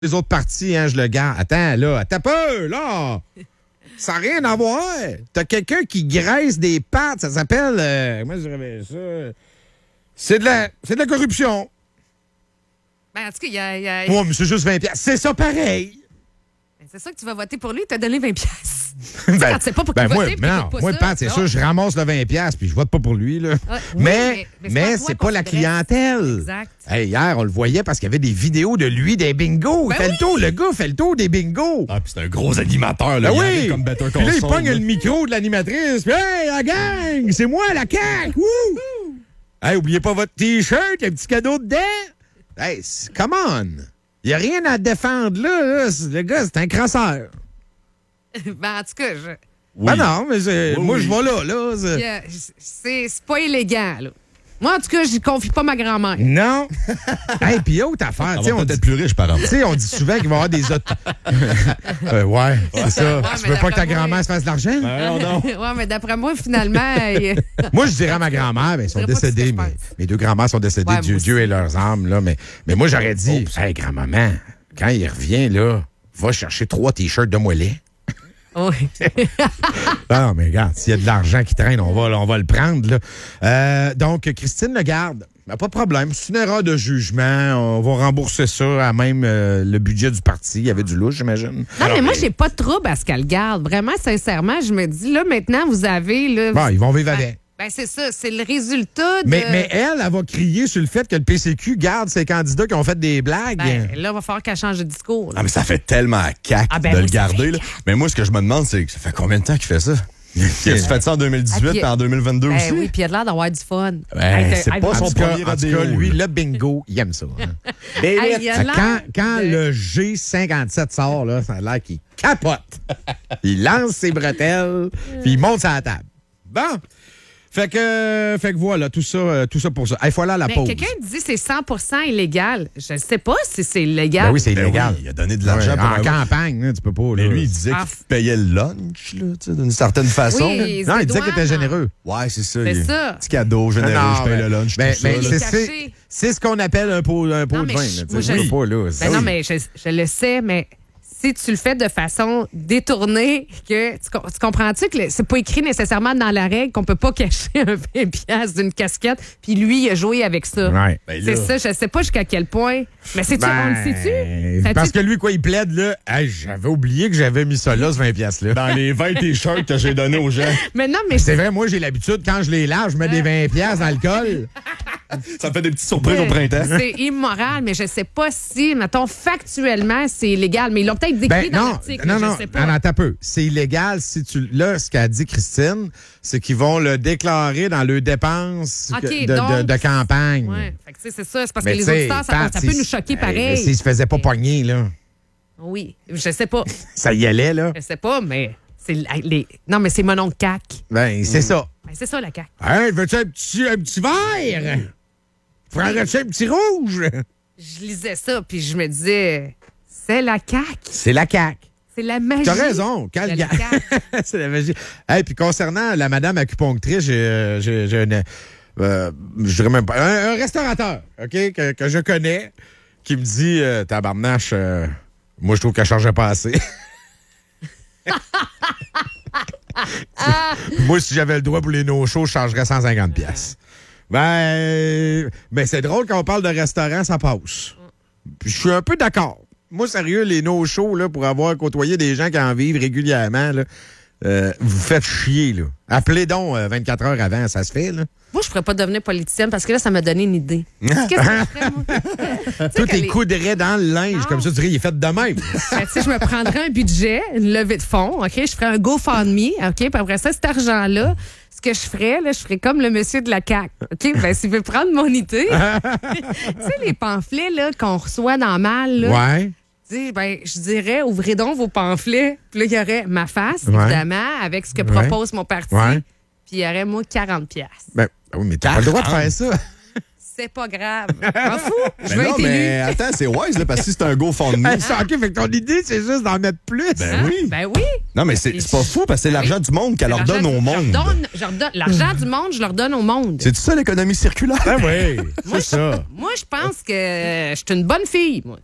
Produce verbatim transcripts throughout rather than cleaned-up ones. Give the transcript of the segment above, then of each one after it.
les autres parties, hein, je le garde. Attends, là, attends peu, là. Ça n'a rien à voir. T'as quelqu'un qui graisse des pattes, ça s'appelle... Euh, comment je dirais ça? C'est de la, c'est de la corruption. Ben, en tout cas, il y a... Y a... Ouais, mais c'est juste vingt piastres. C'est ça pareil. Ben, c'est ça que tu vas voter pour lui, t'as donné vingt piastres. Ben, tu sais pas pour ben qui moi, voter, puis non, t'écoutes pas moi, ça. Pat, c'est Non. sûr, je ramasse le vingt piastres puis je vote pas pour lui. Là. Ouais, oui, mais mais- mais mais c'est pas c'est toi pas la qu'on s'adresse. clientèle. Exact. Hey, hier, on le voyait parce qu'il y avait des vidéos de lui des bingos. Ben il fait oui. le tour, le gars fait le tour des bingos. Ah, puis c'est un gros animateur, là. Ben il oui! arrive comme Better Call Puis là, il Saul, pogne là. le micro de l'animatrice. Puis, hey, la gang, c'est moi, la C A Q. Wouh! Hey, oubliez pas votre T-shirt, il y a un petit cadeau dedans. Hey, c'est- come on. Il n'y a rien à défendre là. là. C'est- Le gars, c'est un crasseur. Ben, en tout cas, je... Oui. Ben non, mais c'est- Oui, moi, oui. je vais là. là c'est- y a- c'est c'est pas élégant, là. Moi, en tout cas, j'y confie pas ma grand-mère. Non. Hey, puis autre affaire. Elle tu sais, va on peut-être dit- être plus riche, par exemple. Tu sais, on dit souvent qu'il va y avoir des autres. Euh, ouais, c'est ça. Ouais, tu mais veux pas que ta d'après moi, grand-mère se fasse de l'argent? Non, non. ouais, mais d'après moi, finalement... il- Moi, je dirais à ma grand-mère, ben, ils sont Je dirais pas ce que décédés. je Mais, pense. mes deux grand-mères sont décédées, Ouais, Dieu, moi Dieu aussi. et leurs âmes. Là, mais, mais moi, j'aurais dit, hey, grand-maman, quand il revient, là, va chercher trois T-shirts de moellet. Oui. Non, mais regarde, s'il y a de l'argent qui traîne, on va, on va le prendre. Là. Euh, donc, Christine Lagarde, ben, pas de problème. C'est une erreur de jugement. On va rembourser ça à même euh, le budget du parti. Il y avait du louche, j'imagine. Non, mais moi, j'ai pas de trouble à ce qu'elle garde. Vraiment, sincèrement, je me dis, là, maintenant, vous avez... Là, Bon, ils vont vivre ben, avec. ben, c'est ça. C'est le résultat de... Mais, mais elle, elle va crier sur le fait que le P C Q garde ses candidats qui ont fait des blagues. Ben, là, il va falloir qu'elle change de discours. là. Ah, mais ça fait tellement à cac Ah, ben de oui, le ça garder, fait là. Mais moi, ce que je me demande, c'est que ça fait combien de temps qu'il fait ça? Il a fait ça en deux mille dix-huit Ah, puis- et en deux mille vingt-deux Ben aussi? oui, puis il a l'air d'avoir du fun. Ben, Hey, c'est hey, pas hey, son En tout cas, premier en tout cas, rodéo, lui, là. le bingo, il aime ça. hein. Hey, il a Fait que quand l'air quand de- le G cinquante-sept sort, là, ça a l'air qu'il capote. Il lance ses bretelles, puis il monte sur la table. Bon. Fait que, fait que voilà, tout ça, euh, tout ça pour ça. Il faut aller à la Mais pause. quelqu'un dit que c'est cent pour cent illégal. Je ne sais pas si c'est illégal. Ben oui, c'est Ben illégal. oui, il a donné de l'argent Ouais, pour en un- campagne, là, tu peux pas. Mais là. lui, il disait Ah. qu'il payait le lunch, là, tu sais, d'une certaine façon. Oui, là. les Non, il disait qu'il douanes, était généreux. Ouais, c'est ça. C'est il- ça. Petit cadeau généreux, Non, je paye ben, le lunch, ben, tout ça. ben, là. Il est c'est- c'est caché. c'est ce qu'on appelle un pot, un pot Non, de mais vin. je- là, tu moi, sais, je- je sais pas, là. Ben c'est- non, mais je, je le sais, mais si tu le fais de façon détournée, que tu, com- tu comprends-tu que le- c'est pas écrit nécessairement dans la règle qu'on peut pas cacher un vingt piastres d'une casquette, puis lui, il a joué avec ça. Ouais. Ben C'est là, ça, je sais pas jusqu'à quel point. Mais c'est-tu, on le sait-tu? Ben, Ça parce tu- que lui, quoi, il plaide, là. Hey, j'avais oublié que j'avais mis ça là, ce vingt piastres-là. dans les vingt t-shirts que j'ai donnés aux gens, Mais non, mais C'est vrai, moi, j'ai l'habitude, quand je les lave, je mets des vingt piastres dans le col. ça me fait des petites surprises au printemps. c'est immoral, mais je sais pas si, mettons, factuellement, c'est illégal. Mais ils l'ont peut-être décrit Ben dans non, l'article. non, je non, sais pas. non, attends un peu. C'est illégal si tu... Là, ce qu'a dit Christine, c'est qu'ils vont le déclarer dans leurs dépenses OK, que- de, donc- de- de campagne. Ouais, fait que, tu sais, c'est ça. C'est parce Mais que les tu sais, auditeurs, ça, Pat, ça peut s'il- nous choquer Hey, mais pareil. S'il se faisait pas pogner, là, Oui, je sais pas. ça y allait, là. Je sais pas, mais c'est les. Non, mais c'est mon oncle C A C. Ben, c'est ça. Ben, c'est ça, la C A C. Hey, veux-tu un petit, un petit verre? Prendrais-tu un petit rouge? Je lisais ça, puis je me disais, c'est la C A C. C'est la C A Q. C'est la magie. T'as raison. Quand de le la gars- C A C. c'est la magie. Hey, puis concernant la madame acupunctrice, j'ai, euh, j'ai, j'ai une, euh, je dirais même pas, un, un restaurateur, OK, que, que je connais, qui me dit, euh, tabarnache, euh, moi, je trouve qu'elle chargeait pas assez. Moi, si j'avais le droit pour les no-shows, je chargerais cent cinquante piastres. Ben, ben c'est drôle quand on parle de restaurant, ça passe. Puis je suis un peu d'accord. Moi, sérieux, les no-shows, là, pour avoir côtoyé des gens qui en vivent régulièrement, là, euh, vous faites chier, là. Appelez donc euh, vingt-quatre heures avant, ça se fait, là. Moi, je pourrais pas devenir politicienne parce que là, ça m'a donné une idée. Qu'est-ce que je ferais, moi? Tu sais, Tout quand est les- coudrait dans le linge, Non. comme ça, tu dirais, il est fait de même. Ben, tu sais, je me prendrais un budget, une levée de fonds, OK? Je ferais un GoFundMe, OK? Puis après ça, cet argent-là, ce que je ferais, là, je ferais comme le monsieur de la C A C, OK? Ben, s'il veut prendre mon idée, tu sais, les pamphlets, là, qu'on reçoit dans Mal, là, Ouais. tu sais, ben, je dirais, ouvrez donc vos pamphlets. Puis là, il y aurait ma face, Ouais. évidemment, avec ce que Ouais. propose mon parti. Ouais. Puis il y aurait, moi, quarante piastres. Ben, oui, mais t'as pas le droit de faire ça. C'est pas grave. M'en fous. Je Ben veux non, être élu. mais attends, c'est wise, là, parce que si c'est un GoFundMe. Hey, ça, OK, fait que ton idée, c'est juste d'en mettre plus. Ben oui. Ben oui. Non, mais c'est c'est pas fou, parce que c'est l'argent du monde qu'elle leur L'argent donne au du- monde. je leur donne- je leur donne- L'argent du monde, je leur donne au monde. C'est tout ça, l'économie circulaire? Ah oui, c'est ça. Moi, je pense que euh, je suis une bonne fille, moi.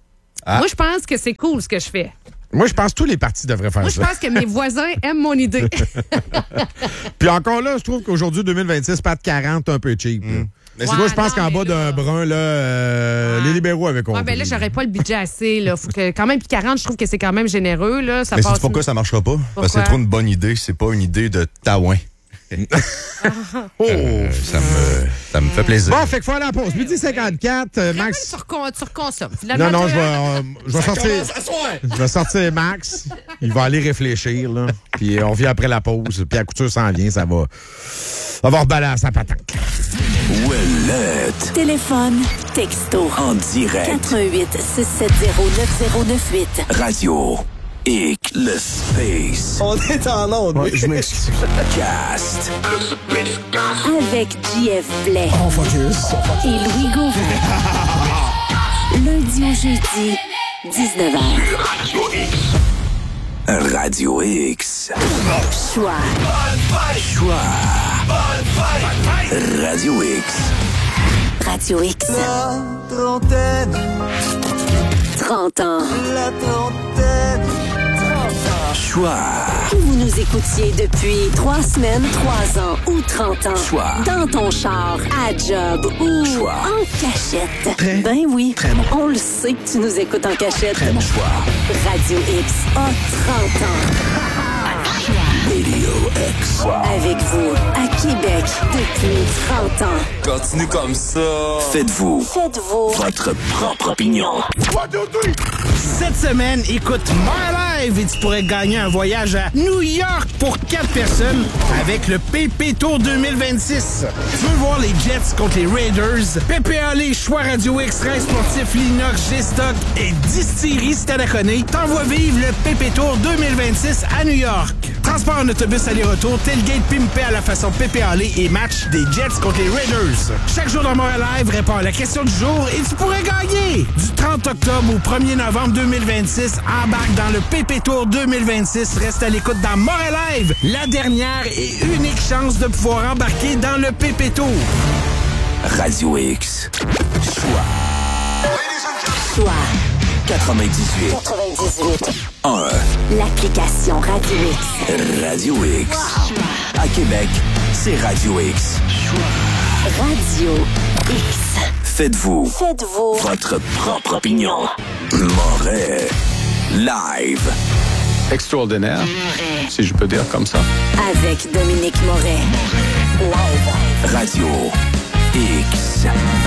Ah. Moi, je pense que c'est cool ce que je fais. Moi, je pense que tous les partis devraient faire Moi, je ça. pense que mes voisins aiment mon idée. Puis encore là, je trouve qu'aujourd'hui, deux mille vingt-six, Pat quarante, c'est un peu cheap. là. Mais Ouais, Moi, je pense non, qu'en mais bas là- d'un brun, là, euh, Ouais. les libéraux avaient compris. Ouais, ben là, j'aurais pas le budget assez. Là. Faut que, quand même, puis quarante, je trouve que c'est quand même généreux. Là. Ça Mais passe. c'est pourquoi ça marchera pas? Parce que Pourquoi? c'est trop une bonne idée. C'est pas une idée de taouin. Oh! Euh, ça, me, ça me fait plaisir. Bon, fait qu'il faut aller à la pause. midi cinquante-quatre, euh, Quand même, Max. tu, recon- tu reconsommes. Non, Finalement, non, tu- je vais, euh, je vais sortir. Je vais sortir Max. Il va aller réfléchir, là. Puis on revient après la pause. Puis la couture s'en vient, ça va. Ça va rebalancer sa patente. Ouellette. Téléphone, texto, En direct. quatre un huit, six sept zéro, neuf zéro neuf huit. Radio. X. Le Space. On est en onde. Ouais, je m'excuse. Cast. Avec J F Blais. Et Louis Gauvin. Lundi au jeudi, dix-neuf heures. Radio X. Choix Choix. Radio X. Radio X. La trentaine, trente ans. la trentaine. Choix. Que vous nous écoutiez depuis trois semaines, trois ans ou trente ans. Choix. Dans ton char, à job ou Choix. en cachette. Très, ben oui. très bon. On le sait que tu nous écoutes en cachette. Très bon choix. Radio X a trente ans. Radio X. Avec vous, à Québec, depuis trente ans. Continue comme ça. Faites-vous Faites-vous votre propre opinion. Cette semaine, écoute My Live et tu pourrais gagner un voyage à New York pour quatre personnes avec le P P Tour deux mille vingt-six. Tu veux voir les Jets contre les Raiders? P P A L, Choix Radio X, Rhin Sportif, Linox, G-Stock et Distillerie Stadaconé t'envoie vivre le P P Tour deux mille vingt-six à New York. Transport en autobus aller-retour, tailgate pimpé à la façon P P A L et match des Jets contre les Raiders. Chaque jour dans Montréal Live, réponds à la question du jour et tu pourrais gagner! Du trente octobre au premier novembre deux mille vingt-six, embarque dans le P P Tour deux mille vingt-six. Reste à l'écoute dans Montréal Live, la dernière et unique chance de pouvoir embarquer dans le P P Tour. Radio X. Choix. Choix quatre-vingt-dix-huit. quatre-vingt-dix-huit. un. L'application Radio X. Radio X. À Québec, c'est Radio X. Radio X. Faites-vous Faites-vous votre propre opinion. Moret. Live. Extraordinaire, si je peux dire comme ça. avec Dominique Moret. Live. Radio X.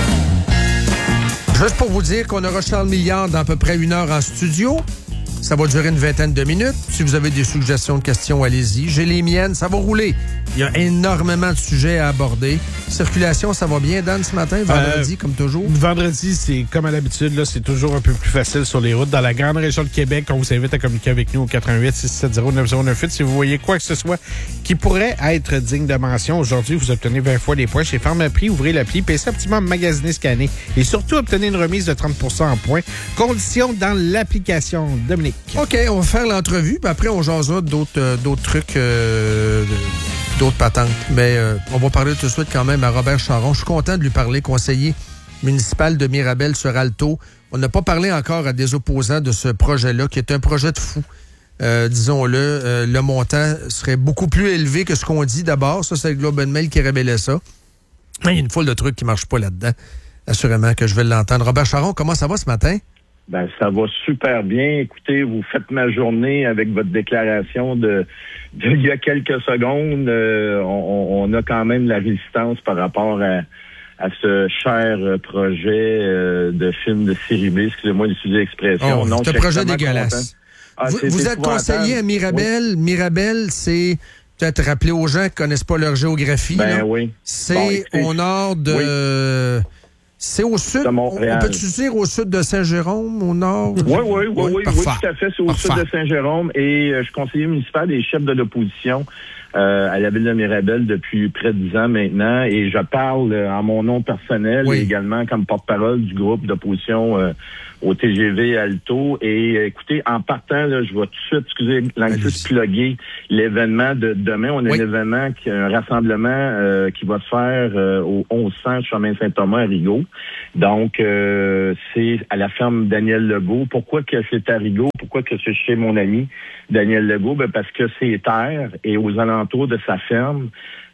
Juste pour vous dire qu'on aura Charles Milliard dans à peu près une heure en studio. Ça va durer une vingtaine de minutes. Si vous avez des suggestions de questions, allez-y. J'ai les miennes, ça va rouler. Il y a énormément de sujets à aborder. Circulation, ça va bien, Dan, ce matin, vendredi, Euh, comme toujours? Vendredi, c'est comme à l'habitude, là, c'est toujours un peu plus facile sur les routes. Dans la grande région de Québec, on vous invite à communiquer avec nous au quatre un huit, six sept zéro, neuf zéro neuf huit si vous voyez quoi que ce soit qui pourrait être digne de mention. Aujourd'hui, vous obtenez vingt fois les points chez Pharmaprix. Ouvrez l'appli, P C Optimum, magasiner, scanner et surtout obtenez une remise de trente pour cent en points. Conditions dans l'application. Dominique. OK, on va faire l'entrevue, puis après, on jasera d'autres euh, d'autres trucs, euh, d'autres patentes. Mais euh, on va parler tout de suite quand même à Robert Charron. Je suis content de lui parler, conseiller municipal de Mirabel sur Alto. On n'a pas parlé encore à des opposants de ce projet-là, qui est un projet de fou. Euh, disons-le, euh, le montant serait beaucoup plus élevé que ce qu'on dit d'abord. Ça, c'est le Globe and Mail qui révélait ça. Mais il y a une foule de trucs qui ne marchent pas là-dedans. Assurément que je vais l'entendre. Robert Charron, comment ça va ce matin? Ben, ça va super bien. Écoutez, vous faites ma journée avec votre déclaration de, de il y a quelques secondes. Euh, on, on a quand même la résistance par rapport à, à ce cher projet euh, de film de série B. Excusez-moi d'utiliser l'expression. Oh, Non, c'est un je suis projet extrêmement dégueulasse. content. Ah, vous c'est vous êtes épouvantable. conseiller à Mirabel. Oui. Mirabel, c'est peut-être rappeler aux gens qui connaissent pas leur géographie. Ben là. oui. C'est Bon, écoutez, au nord de... C'est au sud. De On Montréal. peut-tu dire au sud de Saint-Jérôme, au nord? Oui, oui, oui, oui, oui, parfait. tout à fait. C'est au Parfait. sud de Saint-Jérôme et euh, je suis conseiller municipal et chef de l'opposition euh, à la ville de Mirabel depuis près de dix ans maintenant, et je parle euh, en mon nom personnel oui. et également comme porte-parole du groupe d'opposition euh, au T G V Alto. Et euh, écoutez, en partant, là, je vais tout de suite, excusez, l'anglicisme, plugger l'événement de demain. On a oui. un événement, qui, un rassemblement euh, qui va se faire euh, au onze cents chemin Saint-Thomas à Rigaud. Donc, euh, c'est à la ferme Daniel Legault. Pourquoi que c'est à Rigaud? Pourquoi que c'est chez mon ami Daniel Legault? Ben parce que c'est terre et aux alentours de sa ferme,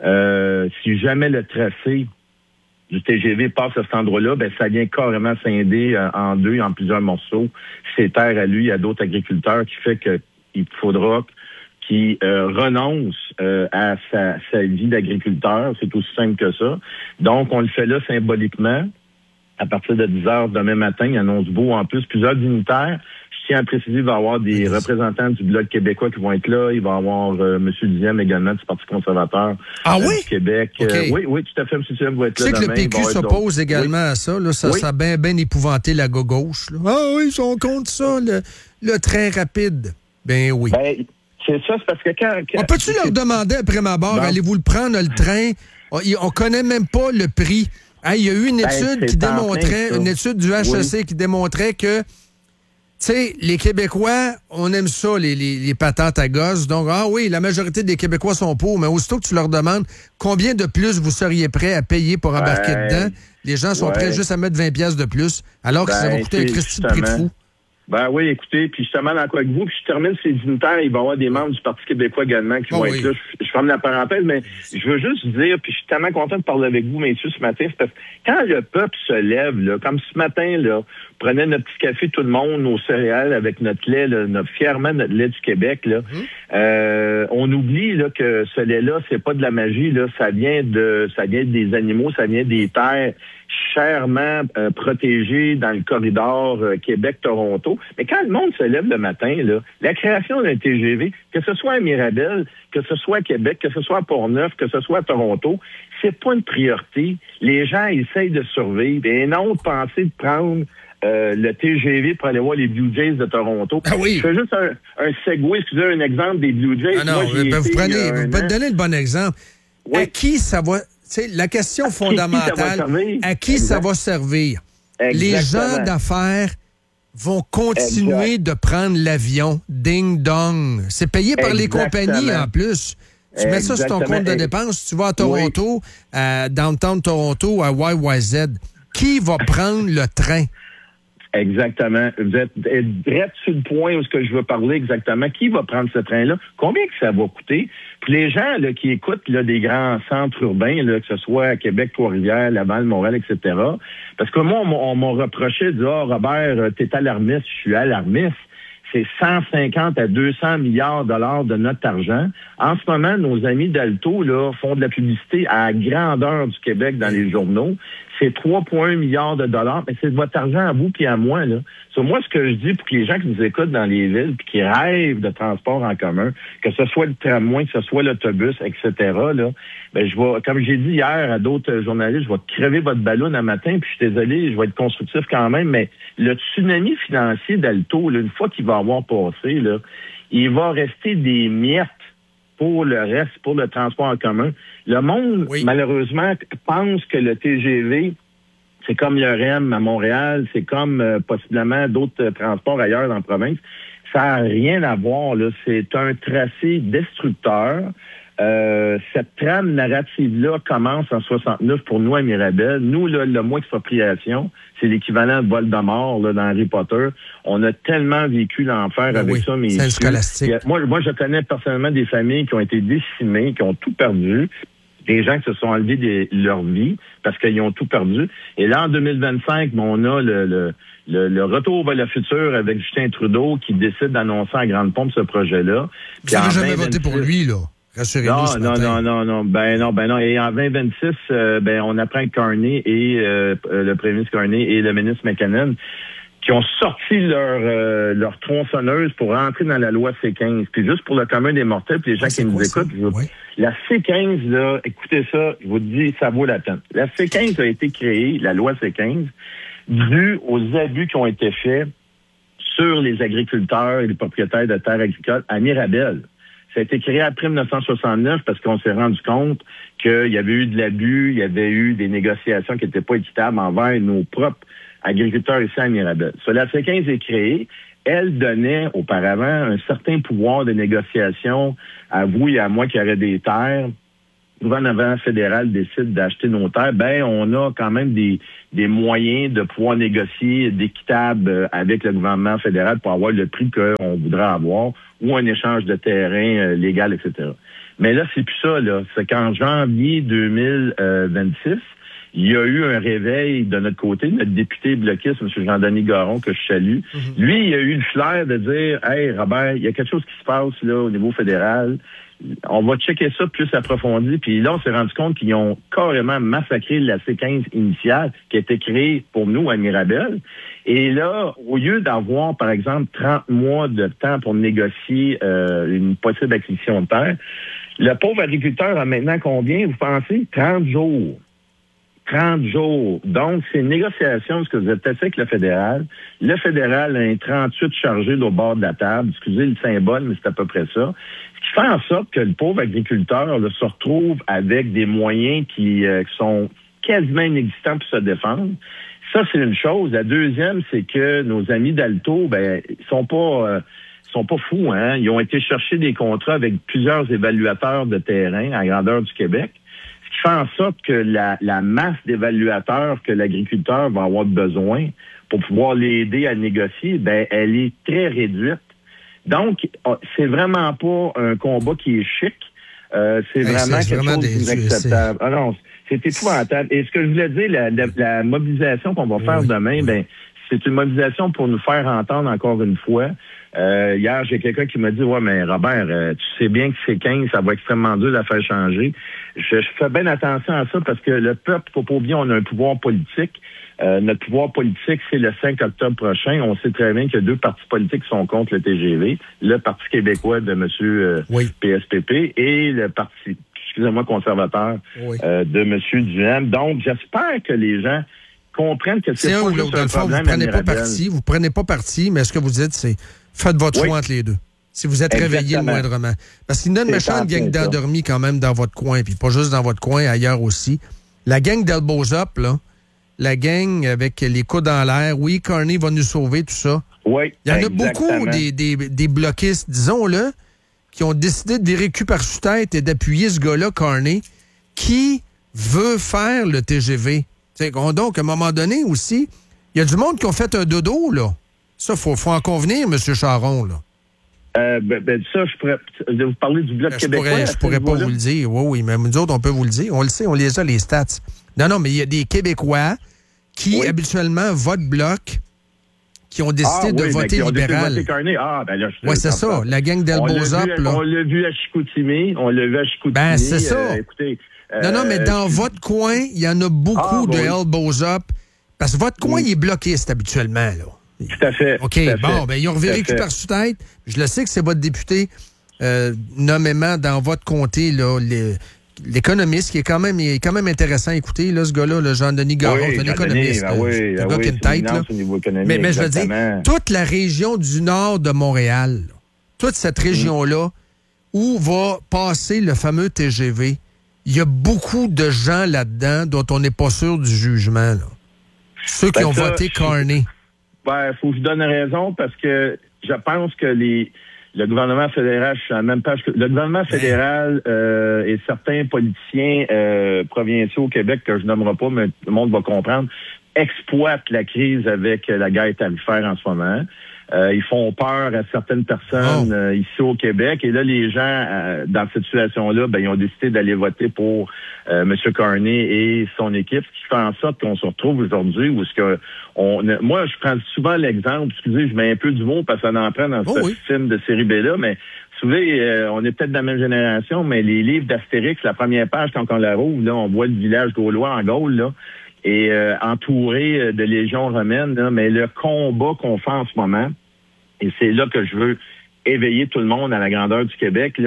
euh, si jamais le tracé du T G V passe à cet endroit-là, ben ça vient carrément scinder euh, en deux, en plusieurs morceaux. C'est terre à lui, à d'autres agriculteurs, qui fait que il faudra qu'il euh, renonce euh, à sa, sa vie d'agriculteur. C'est aussi simple que ça. Donc, on le fait là symboliquement. À partir de dix heures demain matin, il annonce beau en plus plusieurs dignitaires. Je tiens à préciser, il va y avoir des représentants du Bloc québécois qui vont être là. Il va y avoir euh, M. Diem également du Parti conservateur ah, euh, oui? du Québec. Okay. Euh, oui, oui, tout à fait, M. Diem va être tu là sais demain. que le P Q s'oppose également oui. à ça. Là, ça, oui. ça a bien ben épouvanté la gauche. Là. Ah oui, ils sont contre ça, le, le train rapide. Ben oui. Ben, c'est ça, c'est parce que quand... quand on peut-tu leur demander après ma barre, bon. allez-vous le prendre, le train? On, on connaît même pas le prix. Hey, il y a eu une ben, étude qui démontrait, plein, une étude du H E C oui. qui démontrait que, tu sais, les Québécois, on aime ça, les, les, les patentes à gosses. Donc, ah oui, la majorité des Québécois sont pauvres, mais aussitôt que tu leur demandes combien de plus vous seriez prêts à payer pour embarquer ben, dedans, les gens sont ouais. prêts juste à mettre vingt piastres de plus, alors que ben, ça va coûter un Christy de prix de fou. Ben oui, écoutez, puis justement, dans quoi avec vous, puis je termine ces dignitaires, il va y avoir des membres du Parti québécois également qui oh vont oui. être là. Je, je ferme la parenthèse, mais je veux juste dire, puis je suis tellement content de parler avec vous, messieurs, ce matin, c'est parce que quand le peuple se lève, là, comme ce matin, là, prenait notre petit café, tout le monde, nos céréales avec notre lait, là, notre, fièrement notre lait du Québec, là, mmh. euh, on oublie là, que ce lait-là, c'est pas de la magie, là, ça vient de ça vient des animaux, ça vient des terres chèrement euh, protégées dans le corridor euh, Québec-Toronto. Mais quand le monde se lève le matin, là, la création d'un T G V, que ce soit à Mirabel, que ce soit à Québec, que ce soit à Port-Neuf, que ce soit à Toronto, c'est pas une priorité. Les gens essayent de survivre et non de penser de prendre Euh, le T G V pour aller voir les Blue Jays de Toronto. Ah oui. Je fais juste un, un segue, excusez, un exemple des Blue Jays. Ah non, Moi, ben vous prenez, vous pouvez donner le bon exemple. Oui. À qui ça va, tu sais, la question fondamentale, à qui exact. ça va servir? Exactement. Les gens d'affaires vont continuer exact. de prendre l'avion, ding-dong. C'est payé par Exactement. les compagnies en plus. Tu mets ça sur ton compte de dépenses, tu vas à Toronto, oui. à Downtown Toronto, à Y Y Z. Qui va prendre le train? Exactement. Vous êtes direct sur le point où ce que je veux parler exactement. Qui va prendre ce train-là? Combien que ça va coûter? Puis les gens là, qui écoutent là, des grands centres urbains, là, que ce soit à Québec, Trois-Rivières, Laval, Montréal, et cetera. Parce que moi, on, on m'a reproché de dire, oh, Robert, t'es alarmiste, je suis alarmiste. C'est cent cinquante à deux cents milliards de dollars de notre argent. En ce moment, nos amis d'Alto là, font de la publicité à grandeur du Québec dans les journaux. C'est trois virgule un milliards de dollars, mais c'est de votre argent à vous puis à moi. Là. So, moi, ce que je dis pour que les gens qui nous écoutent dans les villes puis qui rêvent de transport en commun, que ce soit le tramway, que ce soit l'autobus, et cetera, là, ben, je vais, comme j'ai dit hier à d'autres journalistes, je vais crever votre ballon un matin, puis je suis désolé, je vais être constructif quand même, mais le tsunami financier d'Alto, là, une fois qu'il va avoir passé, là, il va rester des miettes pour le reste, pour le transport en commun. Le monde, oui. malheureusement, pense que le T G V, c'est comme le R E M à Montréal, c'est comme euh, possiblement d'autres euh, transports ailleurs dans la province. Ça n'a rien à voir, là. C'est un tracé destructeur. Euh, cette trame narrative-là commence en soixante-neuf pour nous à Mirabel. Nous, là, le mois d'expropriation, c'est l'équivalent de Voldemort là, dans Harry Potter. On a tellement vécu l'enfer ben avec oui, ça, mais c'est scolastique. Moi, moi, je connais personnellement des familles qui ont été décimées, qui ont tout perdu. Des gens qui se sont enlevés de leur vie parce qu'ils ont tout perdu. Et là, en deux mille vingt-cinq, on a le, le, le, le retour vers le futur avec Justin Trudeau qui décide d'annoncer en grande pompe ce projet-là. Vous n'avez jamais voté pour lui, là? Non, non, non, non, non, ben non, ben non. Et en vingt vingt-six, euh, ben on apprend que Carney et euh, le premier ministre Carney et le ministre McKinnon qui ont sorti leur euh, leur tronçonneuse pour rentrer dans la loi C quinze. Puis juste pour le commun des mortels, puis les gens ah, qui nous écoutent, je, oui. la C quinze, là, écoutez ça, je vous dis, ça vaut la peine. La C quinze a été créée, la loi C quinze, due aux abus qui ont été faits sur les agriculteurs et les propriétaires de terres agricoles à Mirabel. Ça a été créé après dix-neuf cent soixante-neuf parce qu'on s'est rendu compte qu'il y avait eu de l'abus, il y avait eu des négociations qui n'étaient pas équitables envers nos propres agriculteurs ici à Mirabel. So, la C quinze est créée. Elle donnait auparavant un certain pouvoir de négociation à vous et à moi qui auraient des terres. Le gouvernement fédéral décide d'acheter nos terres, ben on a quand même des, des moyens de pouvoir négocier d'équitable avec le gouvernement fédéral pour avoir le prix qu'on voudrait avoir ou un échange de terrain euh, légal, et cetera. Mais là, c'est plus ça, là. C'est qu'en janvier deux mille vingt-six, il y a eu un réveil de notre côté, notre député bloquiste, M. Jean-Denis Garon, que je salue. Mm-hmm. Lui, il a eu le flair de dire, « Hey, Robert, il y a quelque chose qui se passe là au niveau fédéral. On va checker ça plus approfondi. » Puis là, on s'est rendu compte qu'ils ont carrément massacré la C quinze initiale qui a été créée pour nous à Mirabel. Et là, au lieu d'avoir, par exemple, trente mois de temps pour négocier euh, une possible acquisition de terre, le pauvre agriculteur a maintenant combien, vous pensez? trente jours. trente jours. Donc, c'est une négociation, ce que vous êtes fait avec le fédéral. Le fédéral a un trente-huit chargé au bord de la table. Excusez le symbole, mais c'est à peu près ça. Ce qui fait en sorte que le pauvre agriculteur là, se retrouve avec des moyens qui, euh, qui sont quasiment inexistants pour se défendre. Ça, c'est une chose. La deuxième, c'est que nos amis d'Alto, ben, ils sont pas... Euh, sont pas fous, hein. Ils ont été chercher des contrats avec plusieurs évaluateurs de terrain à grandeur du Québec. Ce qui fait en sorte que la, la masse d'évaluateurs que l'agriculteur va avoir besoin pour pouvoir l'aider à négocier, ben, elle est très réduite. Donc, c'est vraiment pas un combat qui est chic. Euh, c'est hey, vraiment c'est quelque vraiment chose d'inacceptable. Ah non, c'est épouvantable. Et ce que je voulais dire, la, la, la mobilisation qu'on va faire oui, demain, oui. ben, c'est une mobilisation pour nous faire entendre encore une fois. Euh, hier, j'ai quelqu'un qui m'a dit, ouais, mais Robert, euh, tu sais bien que c'est quinze, ça va extrêmement dur de la faire changer. Je, je fais bien attention à ça parce que le peuple, faut pas oublier, on a un pouvoir politique. Euh, notre pouvoir politique, c'est le cinq octobre prochain. On sait très bien qu'il y a deux partis politiques qui sont contre le T G V. Le Parti québécois de M. Euh, oui. P S P P et le Parti, excusez-moi, conservateur oui. euh, de M. Duhem. Donc, j'espère que les gens comprennent que c'est, c'est pas un, juste un problème. Vous prenez pas parti, vous prenez pas parti, mais ce que vous dites, c'est faites votre oui. choix entre les deux. Si vous êtes Exactement. réveillé le moindrement. Parce qu'il y a une méchante gang d'endormis quand même dans votre coin, puis pas juste dans votre coin, ailleurs aussi. La gang d'Elbows Up, là, la gang avec les coudes en l'air, oui, Carney va nous sauver, tout ça. Oui, il y en a beaucoup des, des, des bloquistes, disons-le, qui ont décidé de virer cul par-dessus tête et d'appuyer ce gars-là, Carney, qui veut faire le T G V. T'sais, donc, à un moment donné aussi, il y a du monde qui ont fait un dodo, là. Ça, il faut, faut en convenir, M. Charon, là. Euh, ben, ben, ça, je pourrais vous parler du Bloc ben, québécois. Pourrais, je pourrais pas vous le dire. Oui, oui, mais nous autres, on peut vous le dire. On le sait, on les a, les stats. Non, non, mais il y a des Québécois qui, oui. habituellement, votent Bloc, qui ont décidé ah, de oui, voter libéral. De voter ah, ben là, je oui, c'est ça. La gang d'Elbows Up, là. On l'a vu à Chicoutimi. On l'a vu à Chicoutimi. Ben, c'est ça. Euh, écoutez... Euh, non, non, mais dans je... votre coin, il y en a beaucoup ah, de oui. Elbows Up. Parce que votre coin, oui. il est bloquiste habituellement, là. Tout à fait. OK, à bon, fait. ben ils ont reviré cul par-sous tête. Je le sais que c'est votre député, euh, nommément dans votre comté, là, les, l'économiste, qui est quand même, il est quand même intéressant à écouter, là, ce gars-là, le Jean-Denis Garon, oui, c'est un économiste. Ben oui, c'est un ben gars qui a une tête, là. Mais, mais je veux dire, toute la région du nord de Montréal, là, toute cette région-là, mmh. où va passer le fameux T G V, il y a beaucoup de gens là-dedans dont on n'est pas sûr du jugement, là. Ceux qui ben ont ça, voté Carney. Ben, faut que je donne raison parce que je pense que les le gouvernement fédéral, je suis à la même page que le gouvernement fédéral euh, et certains politiciens euh, provinciaux au Québec, que je nommerai pas, mais le monde va comprendre, exploitent la crise avec la guerre tarifaire en ce moment. Euh, ils font peur à certaines personnes oh. euh, ici au Québec. Et là, les gens, euh, dans cette situation-là, ben, ils ont décidé d'aller voter pour euh, M. Carney et son équipe, ce qui fait en sorte qu'on se retrouve aujourd'hui où ce que on, moi, je prends souvent l'exemple, excusez, je mets un peu du mot parce qu'on en prend dans oh, ce oui. film de série B-là, mais vous savez, euh, on est peut-être de la même génération, mais les livres d'Astérix, la première page, quand on la rouvre, là, on voit le village gaulois en Gaule, là, et euh, entouré de légions romaines, là, mais le combat qu'on fait en ce moment, et c'est là que je veux éveiller tout le monde à la grandeur du Québec, là,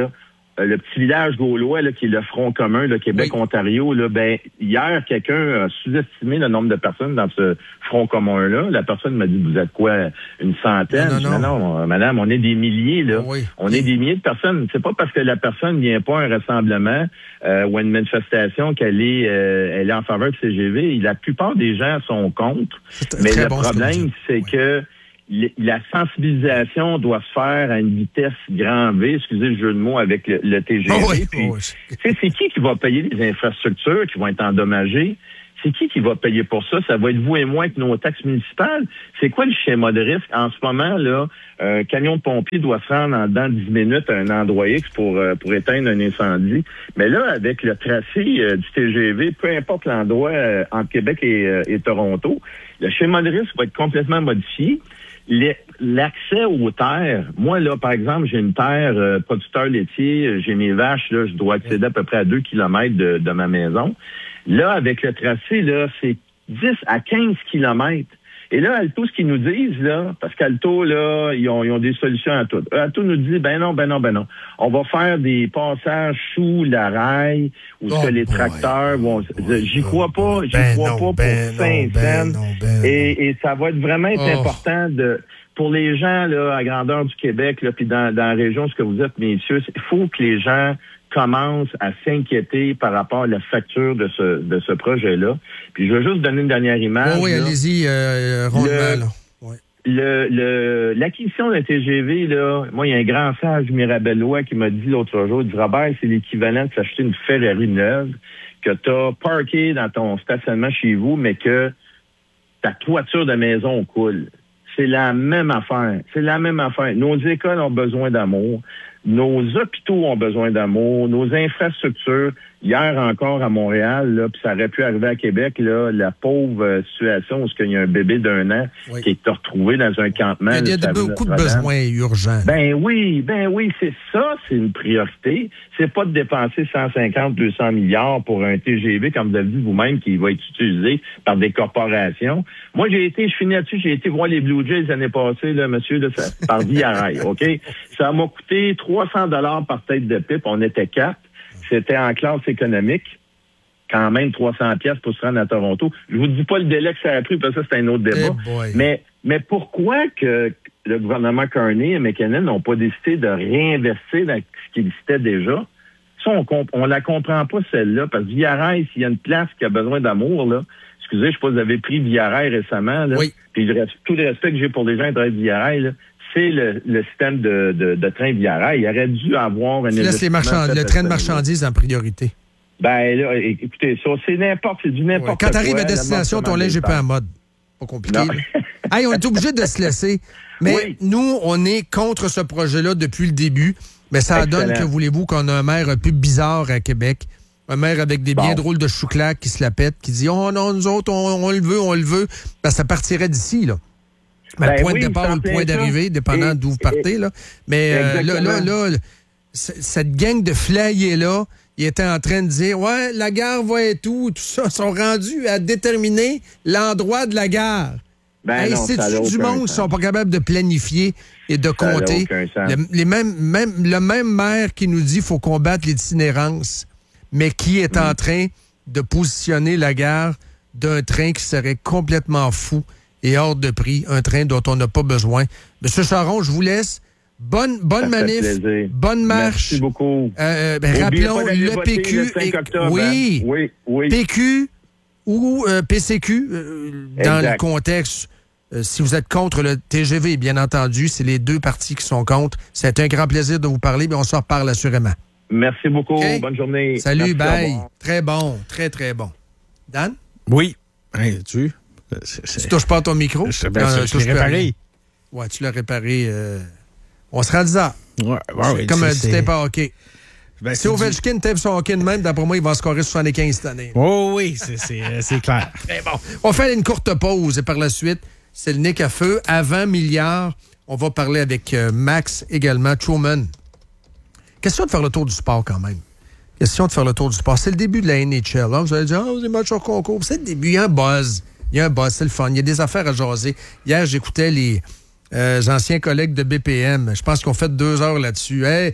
le petit village gaulois, là, qui est le front commun, le Québec-Ontario, là, ben, hier, quelqu'un a sous-estimé le nombre de personnes dans ce front commun-là. La personne m'a dit, vous êtes quoi, une centaine? Non, non, non. non, non madame, on est des milliers, là. Oui. On est des milliers de personnes. C'est pas parce que la personne vient pas à un rassemblement euh, ou à une manifestation qu'elle est, euh, elle est en faveur de C G V. La plupart des gens sont contre. Mais le bon, problème, c'est oui. que la sensibilisation doit se faire à une vitesse grand V, excusez le jeu de mots, avec le, le T G V. Oh oui, Puis, oh oui. c'est qui qui va payer les infrastructures qui vont être endommagées? C'est qui qui va payer pour ça? Ça va être vous et moi avec nos taxes municipales. C'est quoi le schéma de risque? En ce moment, là, un camion de pompier doit se rendre en dedans de dix minutes à un endroit X pour, euh, pour éteindre un incendie. Mais là, avec le tracé euh, du T G V, peu importe l'endroit euh, entre Québec et, euh, et Toronto, le schéma de risque va être complètement modifié. L'accès aux terres, moi, là, par exemple, j'ai une terre euh, producteur laitier, j'ai mes vaches, là, je dois accéder à peu près à deux kilomètres de, de ma maison. Là, avec le tracé, là, c'est dix à quinze kilomètres. Et là, Alto, ce qu'ils nous disent, là, parce qu'Alto, là, ils ont, ils ont des solutions à tout. Alto nous dit, ben non, ben non, ben non. On va faire des passages sous la rail, où oh, que les tracteurs boy, vont... Boy, j'y crois pas, j'y ben crois non, pas ben pour cinq cents. Ben ben et, et ça va être vraiment être oh. important de... Pour les gens, là, à grandeur du Québec, là, puis dans, dans la région, ce que vous êtes, messieurs, il faut que les gens commence à s'inquiéter par rapport à la facture de ce de ce projet-là. Puis je veux juste donner une dernière image. Oh oui, là. Allez-y, euh, rondement, le, le, le, l'acquisition d'un T G V, là, moi, il y a un grand sage mirabellois qui m'a dit l'autre jour, il dit, Robert, c'est l'équivalent de s'acheter une Ferrari neuve que tu as parkée dans ton stationnement chez vous, mais que ta toiture de maison coule. C'est la même affaire. C'est la même affaire. Nos écoles ont besoin d'amour. Nos hôpitaux ont besoin d'amour, nos infrastructures. Hier encore à Montréal, là, puis ça aurait pu arriver à Québec, là, la pauvre euh, situation où il y a un bébé d'un an oui. qui est retrouvé dans un campement. Il y a, il y a de, beaucoup de besoins urgents. Ben oui, ben oui, c'est ça, c'est une priorité. C'est pas de dépenser cent cinquante, deux cents milliards pour un T G V, comme vous avez dit vous-même, qui va être utilisé par des corporations. Moi, j'ai été, je finis là-dessus, j'ai été voir les Blue Jays l'année passée, là, monsieur, là, ça, par Via Rail, OK? Ça m'a coûté trois cents dollars par tête de pipe, on était quatre. C'était en classe économique, quand même trois cents pièces pour se rendre à Toronto. Je vous dis pas le délai que ça a pris, parce que ça, c'est un autre débat. Hey mais, mais pourquoi que le gouvernement Carney et McKinnon n'ont pas décidé de réinvestir dans ce qui existait déjà? Ça, on, comp- on la comprend pas, celle-là, parce que Via Rail, s'il y a une place qui a besoin d'amour, là, excusez, je sais pas, vous avez pris Via Rail récemment, là, oui. puis le, tout le respect que j'ai pour les gens qui travaillent Via Rail, là, c'est le, le système de, de, de train Via Rail. Il aurait dû avoir un... Tu laisses les marchandises, le train de marchandises en priorité. Ben là, écoutez, ça, c'est n'importe, c'est du n'importe ouais. Quand tu arrives à destination, ton linge n'est pas en mode. Pas compliqué. Hey, on est obligé de se laisser. Mais oui. nous, on est contre ce projet-là depuis le début. Mais ça Excellent. donne, que voulez-vous, qu'on a un maire un peu bizarre à Québec. Un maire avec des bon. bien drôles de chouclac qui se la pète, qui dit « Oh non, nous autres, on, on le veut, on le veut. » Ben, ça partirait d'ici, là. Ben, ben, le point oui, de départ ou le point d'arrivée, dépendant d'où vous partez. Là. Mais euh, là, là, là, cette gang de flyers-là, ils étaient en train de dire « Ouais, la gare va être où? » Tout ça, ils sont rendus à déterminer l'endroit de la gare. Ben hey, c'est-tu du monde qui sont pas capables de planifier et de ça compter? Le, les mêmes, même, le même maire qui nous dit qu'il faut combattre l'itinérance, mais qui est mmh. en train de positionner la gare d'un train qui serait complètement fou et hors de prix, un train dont on n'a pas besoin. Monsieur Charon, je vous laisse. Bonne, bonne manif, bonne marche. Merci beaucoup. Euh, ben, rappelons le P Q. Le cinq octobre, oui, hein? oui, oui. P Q ou euh, P C Q, euh, dans le contexte, euh, si vous êtes contre le T G V, bien entendu, c'est les deux partis qui sont contre. C'est un grand plaisir de vous parler, mais on s'en reparle assurément. Merci beaucoup. Okay. Bonne journée. Salut, Merci, bye. Très bon, très, très bon. Dan? Oui. Hey, tu c'est, c'est... Tu touches pas à ton micro? Je, ben, non, je l'ai réparé. Ouais, tu l'as réparé. Euh... On se rend disant. Ouais, ouais, c'est ouais, comme c'est, un tape à hockey. Ben, si Ovechkin tape son hockey de même, d'après moi, il va scorer soixante-quinze cette année. Oh oui, c'est, c'est, c'est clair. Très bon. On fait une courte pause et par la suite, c'est le Nick à feu. Avant Milliard, on va parler avec euh, Max également, Truman. Question de faire le tour du sport quand même. Question de faire le tour du sport. C'est le début de la N H L. Hein? Vous allez dire, oh, des matchs hors concours. C'est le début, il y a un buzz. Il y a un buzz, c'est le fun. Il y a des affaires à jaser. Hier, j'écoutais les euh, anciens collègues de B P M. Je pense qu'ils ont fait deux heures là-dessus. Hey,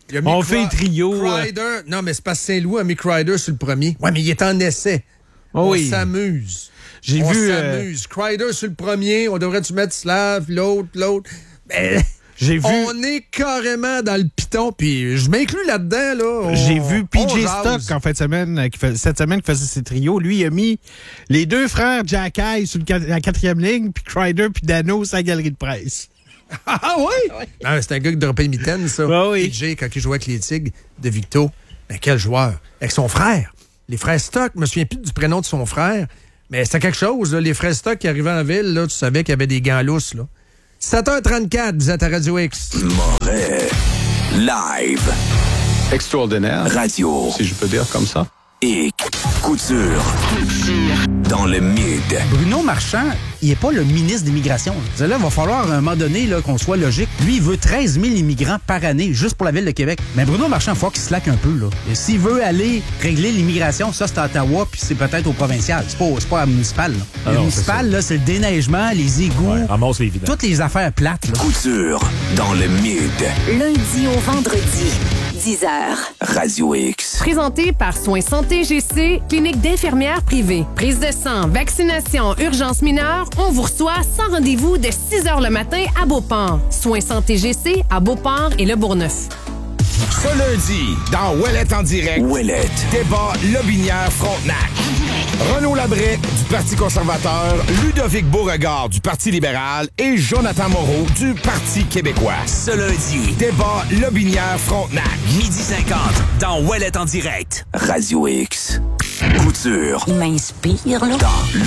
Il a mis On Cry- fait un trio. euh, Crider. Non, mais c'est parce que Saint-Louis a mis Crider sur le premier. Ouais, mais il est en essai. Oh on oui. s'amuse. J'ai on vu. euh, s'amuse. Crider sur le premier. On devrait-tu mettre Slav, l'autre, l'autre. Mais J'ai vu. on est carrément dans le piton. Puis je m'inclus là-dedans. Là. On- J'ai vu P on J jase. Stock en fin de semaine, euh, qui fait, cette semaine, qui faisait ses trios. Lui, il a mis les deux frères Jack Eye sur le quat- la quatrième ligne, puis Crider puis Dano sur la galerie de presse. Ah oui? Non, c'est un gars qui droppait le mitaine, ça. Ah oui. P J, quand il jouait avec les Tigres de Victo. Ben, quel joueur. Avec son frère. Les frères Stock, je me souviens plus du prénom de son frère, mais c'était quelque chose. Là. Les frères Stock qui arrivaient en ville, là, tu savais qu'il y avait des gants lousses. Là. sept heures trente-quatre, vous êtes à Radio X. Moret. Live. Extraordinaire. Radio. Si je peux dire comme ça. Et Couture. Dans le mid. Bruno Marchand, il n'est pas le ministre de l'Immigration. Là, il va falloir à un moment donné là, qu'on soit logique. Lui, il veut treize mille immigrants par année, juste pour la ville de Québec. Mais Bruno Marchand, il faut qu'il slack un peu. Là. Et s'il veut aller régler l'immigration, ça, c'est à Ottawa, puis c'est peut-être au provincial. C'est pas, c'est pas à municipal. Là. Ah le non, municipal, c'est là, c'est le déneigement, les égouts, Ouais, ramasse les vidanges. toutes les affaires plates. Là. Couture. Dans le mid. Lundi au vendredi, dix heures. Radio X. Présenté par Soins Santé G C, clinique d'infirmières privée. Prise de sang, vaccination, urgence mineure, on vous reçoit sans rendez-vous de six heures le matin à Beauport. Soins Santé G C à Beauport et Le Bourgneuf. Ce lundi, dans Ouellette en direct, Ouellette. débat Lobinière-Frontenac. Renaud Labrec du Parti conservateur, Ludovic Beauregard du Parti libéral et Jonathan Moreau du Parti québécois. Ce lundi, Débat Lobinière-Frontenac. midi cinquante, dans Ouellette en direct. Radio X. Couture. Il m'inspire, là. Dans